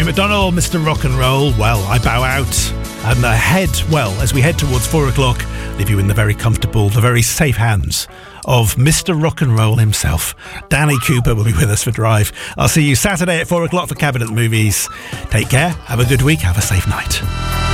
McDonald, Mr. Rock and Roll. Well, I bow out and as we head towards 4 o'clock, leave you in the very comfortable, the very safe hands of Mr. Rock and Roll himself. Danny Cooper will be with us for Drive. I'll see you Saturday at 4 o'clock for Cabinet Movies. Take care, have a good week, have a safe night.